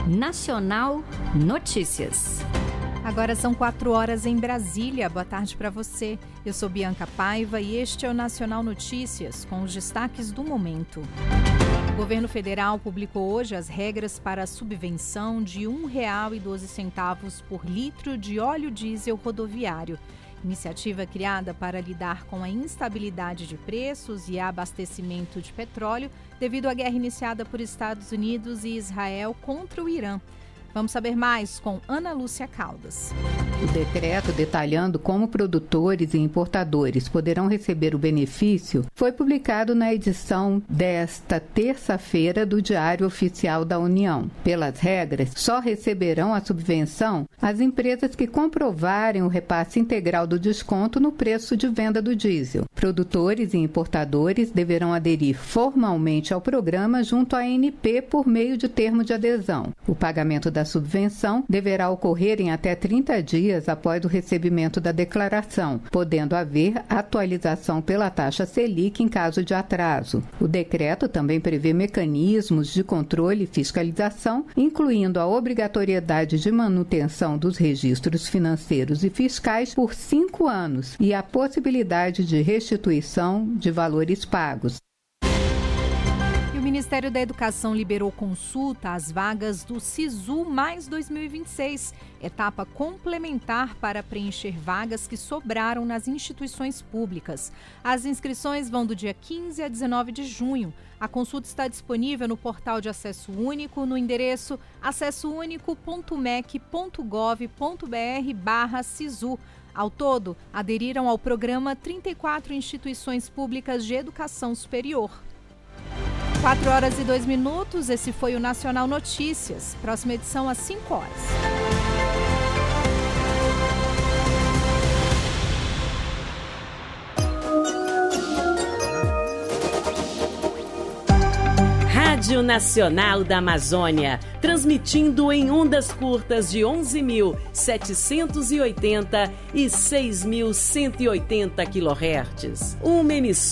Nacional Notícias. Agora são 4 horas em Brasília. Boa tarde para você. Eu sou Bianca Paiva e este é o Nacional Notícias, com os destaques do momento. O governo federal publicou hoje as regras para a subvenção de R$ 1,12 por litro de óleo diesel rodoviário. Iniciativa criada para lidar com a instabilidade de preços e abastecimento de petróleo devido à guerra iniciada por Estados Unidos e Israel contra o Irã. Vamos saber mais com Ana Lúcia Caldas. O decreto detalhando como produtores e importadores poderão receber o benefício foi publicado na edição desta terça-feira do Diário Oficial da União. Pelas regras, só receberão a subvenção as empresas que comprovarem o repasse integral do desconto no preço de venda do diesel. Produtores e importadores deverão aderir formalmente ao programa junto à ANP por meio de termo de adesão. O pagamento da subvenção deverá ocorrer em até 30 dias após o recebimento da declaração, podendo haver atualização pela taxa Selic em caso de atraso. O decreto também prevê mecanismos de controle e fiscalização, incluindo a obrigatoriedade de manutenção dos registros financeiros e fiscais por 5 anos e a possibilidade de restituição de valores pagos. O Ministério da Educação liberou consulta às vagas do SISU mais 2026, etapa complementar para preencher vagas que sobraram nas instituições públicas. As inscrições vão do dia 15 a 19 de junho. A consulta está disponível no portal de acesso único no endereço acessounico.mec.gov.br/SISU. Ao todo, aderiram ao programa 34 instituições públicas de educação superior. 4 horas e 2 minutos, esse foi o Nacional Notícias. Próxima edição às 5 horas. Rádio Nacional da Amazônia, transmitindo em ondas curtas de 11.780 e 6.180 kHz. Uma emissora